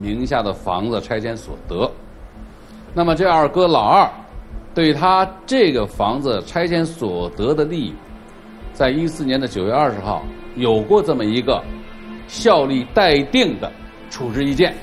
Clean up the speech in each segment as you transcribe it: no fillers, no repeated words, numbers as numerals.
名下的房子拆迁所得。那么这二哥老二对他这个房子拆迁所得的利益，在14年的9月20号有过这么一个效力待定的处置意见。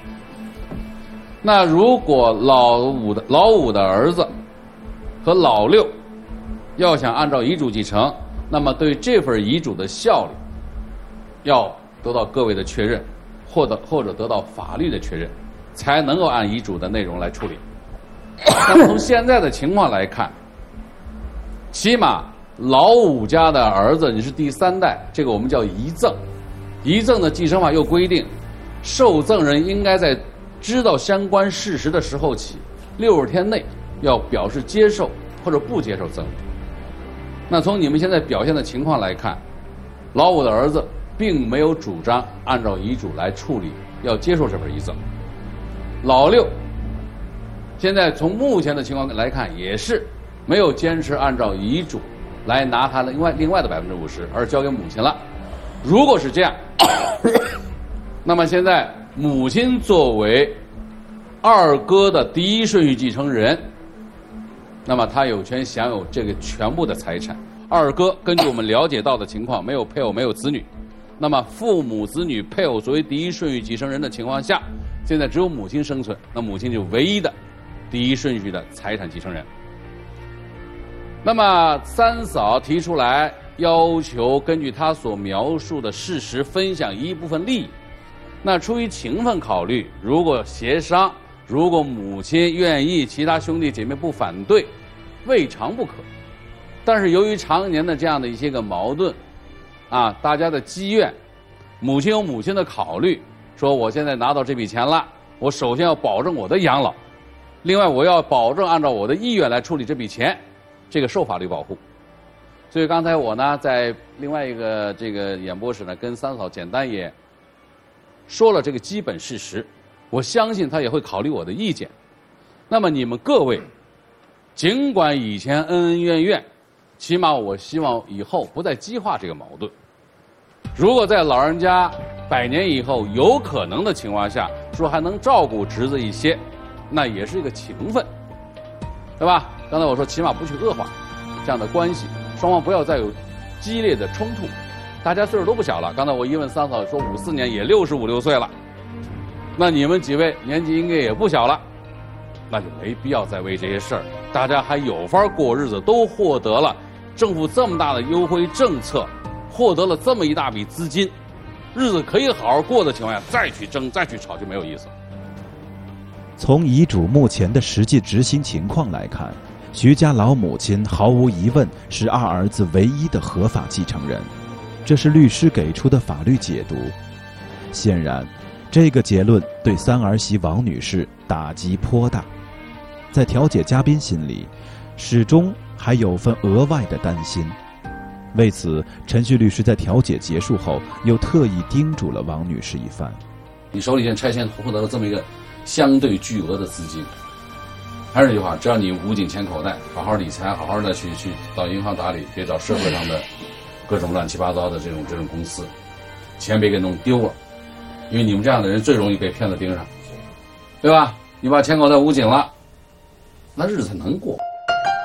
那如果老五的儿子和老六要想按照遗嘱继承，那么对这份遗嘱的效力要得到各位的确认，或者得到法律的确认，才能够按遗嘱的内容来处理。那么从现在的情况来看，起码老五家的儿子你是第3代，这个我们叫遗赠。遗赠的继承法又规定，受赠人应该在知道相关事实的时候起60天内要表示接受或者不接受赠与。那从你们现在表现的情况来看，老五的儿子并没有主张按照遗嘱来处理，要接受这份遗赠。老六现在从目前的情况来看，也是没有坚持按照遗嘱来拿他的另外的50%，而交给母亲了。如果是这样，那么现在母亲作为二哥的第一顺序继承人，那么他有权享有这个全部的财产。二哥根据我们了解到的情况，没有配偶，没有子女，那么父母子女配偶作为第一顺序继承人的情况下，现在只有母亲生存，那母亲就唯一的第一顺序的财产继承人。那么三嫂提出来要求根据他所描述的事实分享一部分利益，那出于情分考虑，如果协商，如果母亲愿意，其他兄弟姐妹不反对，未尝不可。但是由于常年的这样的一些个矛盾啊，大家的积怨，母亲有母亲的考虑，说我现在拿到这笔钱了，我首先要保证我的养老，另外我要保证按照我的意愿来处理这笔钱，这个受法律保护。所以刚才我呢在另外一个这个演播室呢跟三嫂简单也说了这个基本事实，我相信他也会考虑我的意见。那么你们各位尽管以前恩恩怨怨，起码我希望以后不再激化这个矛盾。如果在老人家100年以后有可能的情况下，说还能照顾侄子一些，那也是一个情分，对吧？刚才我说起码不去恶化这样的关系，双方不要再有激烈的冲突。大家岁数都不小了，刚才我一问三嫂说54年也65、6岁了，那你们几位年纪应该也不小了，那就没必要再为这些事儿，大家还有法过日子，都获得了政府这么大的优惠政策，获得了这么一大笔资金，日子可以好好过的情况下，再去争再去吵就没有意思。 从遗嘱目前的实际执行情况来看，徐家老母亲毫无疑问是二儿子唯一的合法继承人，这是律师给出的法律解读。显然这个结论对三儿媳王女士打击颇大，在调解嘉宾心里始终还有份额外的担心。为此，陈旭律师在调解结束后又特意叮嘱了王女士一番。 你手里现在拆迁获得了这么一个相对巨额的资金，还是那句话，只要你捂紧钱口袋，好好理财，好好的去到银行打理，别找社会上的各种乱七八糟的这种公司，钱别给弄丢了，因为你们这样的人最容易被骗子盯上，对吧？你把钱口袋捂紧了，那日子才能过。